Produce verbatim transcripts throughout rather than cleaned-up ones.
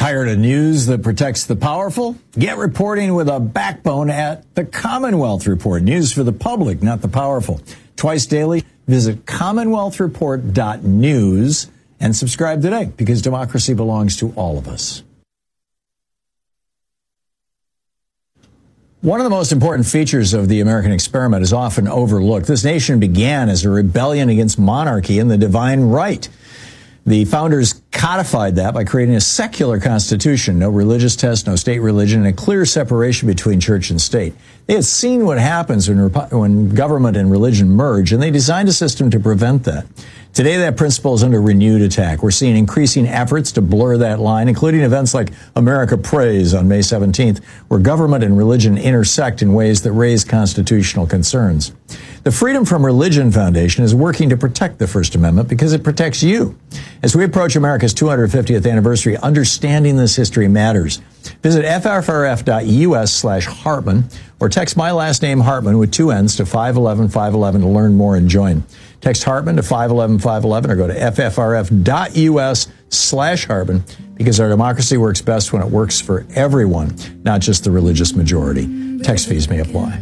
Tired of news that protects the powerful? Get reporting with a backbone at the Commonwealth Report. News for the public, not the powerful. Twice daily, visit commonwealth report dot news and subscribe today, because democracy belongs to all of us. One of the most important features of the American experiment is often overlooked. This nation began as a rebellion against monarchy and the divine right. The founders codified that by creating a secular constitution, no religious test, no state religion, and a clear separation between church and state. They had seen what happens when, when government and religion merge, and they designed a system to prevent that. Today, that principle is under renewed attack. We're seeing increasing efforts to blur that line, including events like America Prays on May seventeenth, where government and religion intersect in ways that raise constitutional concerns. The Freedom from Religion Foundation is working to protect the First Amendment because it protects you. As we approach America's two hundred fiftieth anniversary, understanding this history matters. Visit f f r f dot u s slash Hartman or text my last name Hartman with two N's to five one one five one one to learn more and join. Text Hartman to five one one five one one or go to f f r f dot u s slash Hartman, because our democracy works best when it works for everyone, not just the religious majority. Text fees may apply.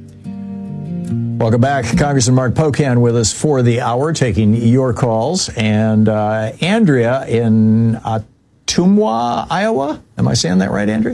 Welcome back. Congressman Mark Pocan with us for the hour, taking your calls. And uh, Andrea in Ottumwa, Iowa. Am I saying that right, Andrea?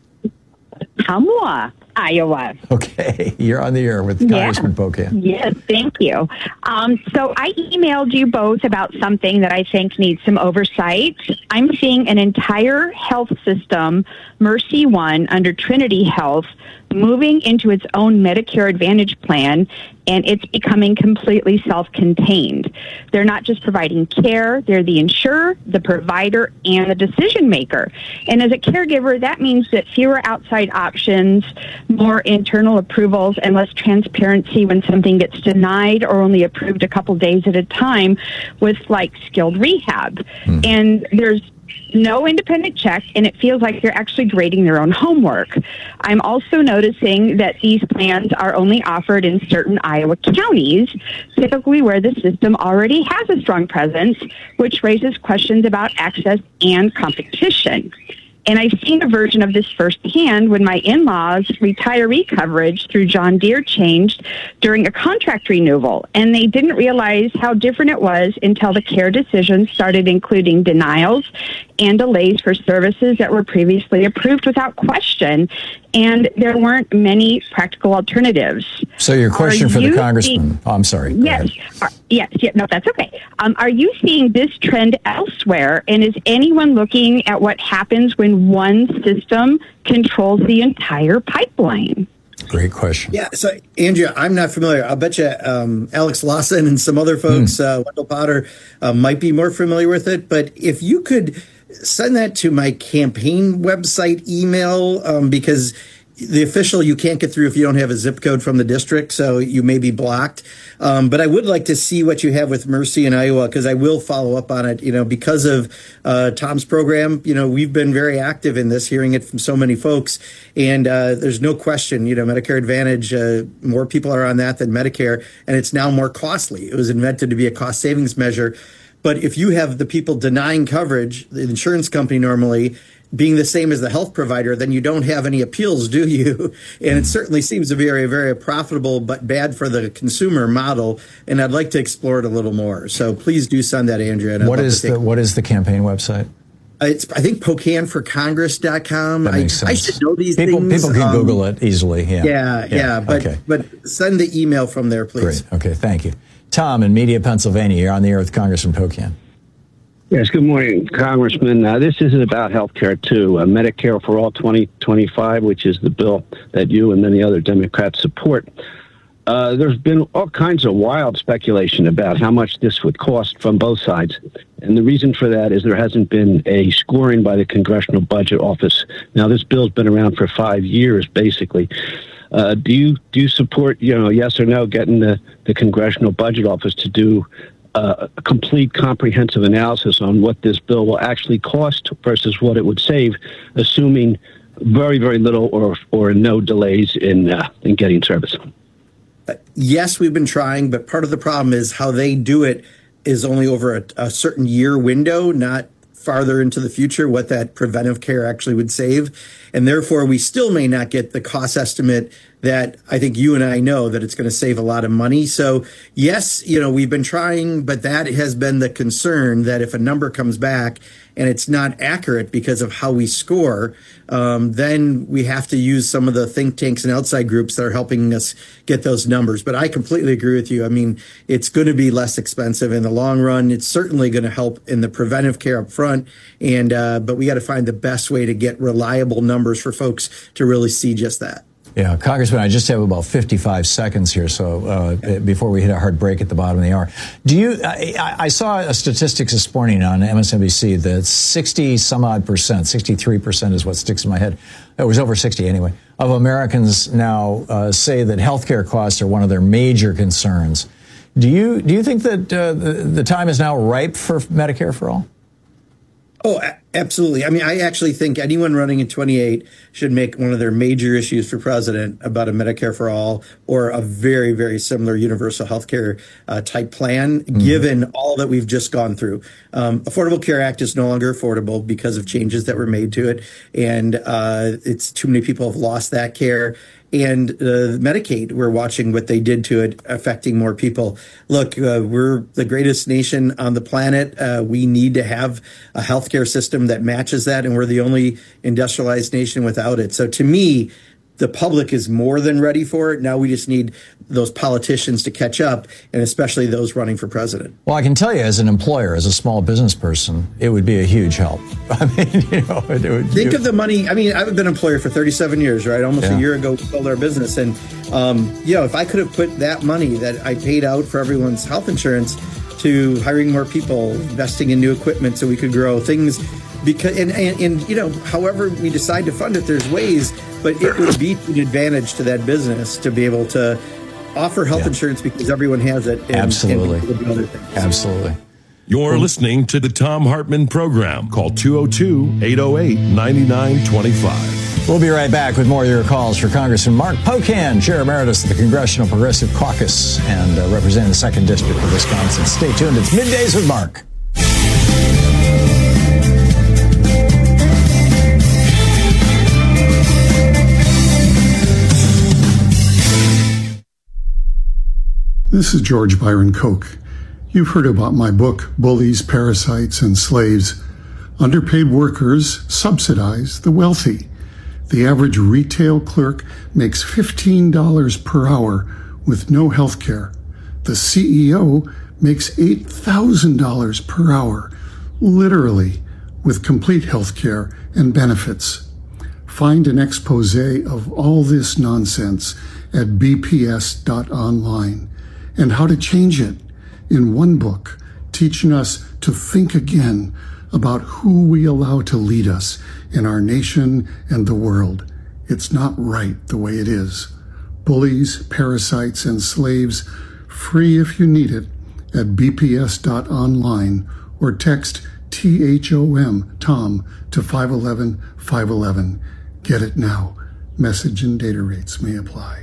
Ottumwa, Iowa. Okay, you're on the air with Congressman yeah. Pocan. Yes, thank you. Um, so I emailed you both about something that I think needs some oversight. I'm seeing an entire health system, Mercy One, under Trinity Health, moving into its own Medicare Advantage plan, and it's becoming completely self-contained. They're not just providing care, they're the insurer, the provider, and the decision maker. And as a caregiver, that means that fewer outside options, more internal approvals, and less transparency when something gets denied or only approved a couple days at a time with, like, skilled rehab. Mm. And there's no independent check, and it feels like they're actually grading their own homework. I'm also noticing that these plans are only offered in certain Iowa counties, typically where the system already has a strong presence, which raises questions about access and competition. And I've seen a version of this firsthand when my in-laws' retiree coverage through John Deere changed during a contract renewal. And they didn't realize how different it was until the care decisions started including denials and delays for services that were previously approved without question. And there weren't many practical alternatives. So your question are for the congressman. See, oh, I'm sorry. Yes. Are, yes. Yeah, no, that's okay. Um, are you seeing this trend elsewhere? And is anyone looking at what happens when one system controls the entire pipeline? Great question. Yeah. So, Andrea, I'm not familiar. I'll bet you um, Alex Lawson and some other folks, mm. uh, Wendell Potter, uh, might be more familiar with it. But if you could send that to my campaign website email, um, because the official you can't get through if you don't have a zip code from the district, so you may be blocked. Um, but I would like to see what you have with Mercy in Iowa, because I will follow up on it. You know, because of uh, Tom's program, you know, we've been very active in this, hearing it from so many folks. And uh, there's no question, you know, Medicare Advantage, uh, more people are on that than Medicare, and it's now more costly. It was invented to be a cost savings measure. But if you have the people denying coverage, the insurance company normally being the same as the health provider, then you don't have any appeals, do you? And it certainly seems a very, very profitable but bad for the consumer model. And I'd like to explore it a little more. So please do send that, Andrea. What is the what is the campaign website? It's, I think, pocan for congress dot com. That makes I, sense. I should know these people, things. People can um, Google it easily. Yeah, yeah, yeah. yeah but, okay. but send the email from there, please. Great. Okay, thank you. Tom in Media, Pennsylvania. You're on the air with Congressman Pocan. Yes, good morning, Congressman. Uh, this isn't about health care, too. Uh, Medicare for All twenty twenty-five, which is the bill that you and many other Democrats support. Uh, there's been all kinds of wild speculation about how much this would cost from both sides. And the reason for that is there hasn't been a scoring by the Congressional Budget Office. Now, this bill's been around for five years, basically. Uh, do you do you support, you know, yes or no, getting the, the Congressional Budget Office to do uh, a complete comprehensive analysis on what this bill will actually cost versus what it would save, assuming very, very little or or no delays in uh, in getting service? Uh, yes, we've been trying, but part of the problem is how they do it is only over a, a certain year window, not farther into the future what that preventive care actually would save. And therefore, we still may not get the cost estimate that I think you and I know that it's going to save a lot of money. So yes, you know, we've been trying, but that has been the concern, that if a number comes back and it's not accurate because of how we score, um, then we have to use some of the think tanks and outside groups that are helping us get those numbers. But I completely agree with you. I mean, it's going to be less expensive in the long run. It's certainly going to help in the preventive care up front. And uh, but we got to find the best way to get reliable numbers for folks to really see just that. Yeah, Congressman, I just have about fifty-five seconds here, so uh, before we hit a hard break at the bottom of the hour. Do you, I, I saw a statistics this morning on M S N B C that sixty some odd percent, sixty-three percent is what sticks in my head. It was over sixty anyway, of Americans now uh, say that healthcare costs are one of their major concerns. Do you, do you think that uh, the, the time is now ripe for Medicare for all? Oh, absolutely. I mean, I actually think anyone running in twenty-eight should make one of their major issues for president about a Medicare for all or a very, very similar universal health care uh, type plan, mm-hmm. given all that we've just gone through. Um, Affordable Care Act is no longer affordable because of changes that were made to it. And uh, it's too many people have lost that care. And uh, Medicaid, we're watching what they did to it, affecting more people. Look, uh, we're the greatest nation on the planet. Uh, we need to have a healthcare system that matches that, and we're the only industrialized nation without it. So to me, the public is more than ready for it. Now we just need those politicians to catch up, and especially those running for president. Well, I can tell you, as an employer, as a small business person, it would be a huge help. I mean, you know, it would, think you, of the money. I mean, I've been an employer for thirty-seven years, right? Almost yeah. a year ago, we sold our business, and um, you know, if I could have put that money that I paid out for everyone's health insurance to hiring more people, investing in new equipment so we could grow things. Because and, and, and you know, however we decide to fund it, there's ways, but it would be an advantage to that business to be able to offer health yeah. insurance because everyone has it. And, Absolutely. And other things. Absolutely. You're listening to the Thom Hartmann Program. Call two oh two, eight oh eight, nine nine two five. We'll be right back with more of your calls for Congressman Mark Pocan, Chair Emeritus of the Congressional Progressive Caucus and uh, representing the second District of Wisconsin. Stay tuned. It's Middays with Mark. This is George Byron Koch. You've heard about my book, Bullies, Parasites, and Slaves. Underpaid workers subsidize the wealthy. The average retail clerk makes fifteen dollars per hour with no health care. The C E O makes eight thousand dollars per hour, literally, with complete health care and benefits. Find an expose of all this nonsense at b p s dot online. And how to change it in one book, teaching us to think again about who we allow to lead us in our nation and the world. It's not right the way it is. Bullies, Parasites, and Slaves, free if you need it, at b p s dot online or text T H O M, Tom, to five one one, five one one. Get it now. Message and data rates may apply.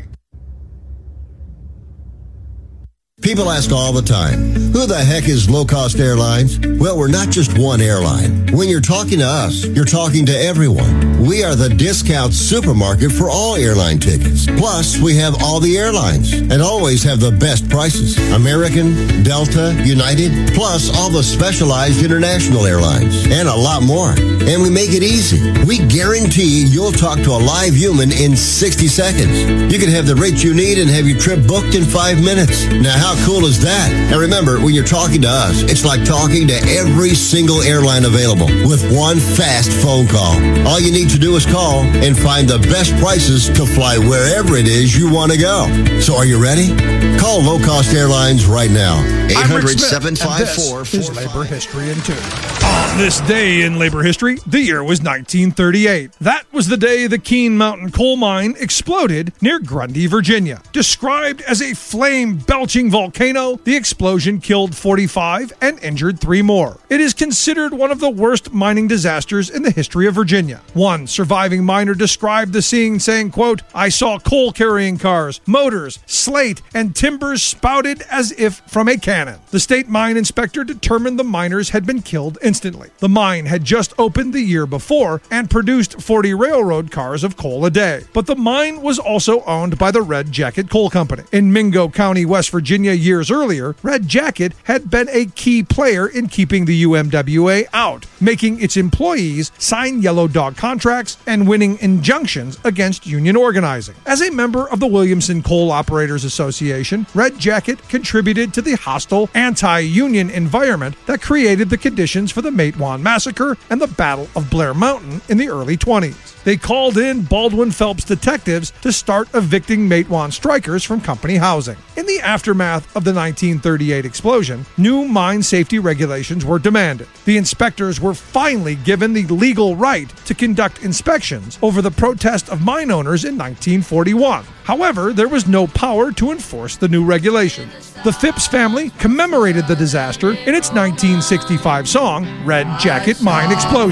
People ask all the time, who the heck is Low Cost Airlines? Well, we're not just one airline. When you're talking to us, you're talking to everyone. We are the discount supermarket for all airline tickets. Plus, we have all the airlines and always have the best prices. American, Delta, United, plus all the specialized international airlines and a lot more. And we make it easy. We guarantee you'll talk to a live human in sixty seconds. You can have the rate you need and have your trip booked in five minutes. Now, how cool is that? And remember, when you're talking to us, it's like talking to every single airline available with one fast phone call. All you need to do is call and find the best prices to fly wherever it is you want to go. So are you ready? Call Low Cost Airlines right now. eight hundred, seven five four, four five. This is Labor History in two. On this day in labor history, the year was nineteen thirty-eight. That was the day the Keene Mountain coal mine exploded near Grundy, Virginia. Described as a flame-belching volcano, volcano, the explosion killed forty-five and injured three more. It is considered one of the worst mining disasters in the history of Virginia. One surviving miner described the scene saying, quote, "I saw coal-carrying cars, motors, slate, and timbers spouted as if from a cannon." The state mine inspector determined the miners had been killed instantly. The mine had just opened the year before and produced forty railroad cars of coal a day. But the mine was also owned by the Red Jacket Coal Company. In Mingo County, West Virginia, years earlier, Red Jacket had been a key player in keeping the U M W A out, making its employees sign yellow dog contracts and winning injunctions against union organizing. As a member of the Williamson Coal Operators Association, Red Jacket contributed to the hostile anti-union environment that created the conditions for the Matewan Massacre and the Battle of Blair Mountain in the early twenties. They called in Baldwin Phelps detectives to start evicting Matewan strikers from company housing. In the aftermath of the nineteen thirty-eight explosion, new mine safety regulations were demanded. The inspectors were finally given the legal right to conduct inspections over the protest of mine owners in nineteen forty-one. However, there was no power to enforce the new regulation. The Phipps family commemorated the disaster in its nineteen sixty-five song, Red Jacket Mine Explosion.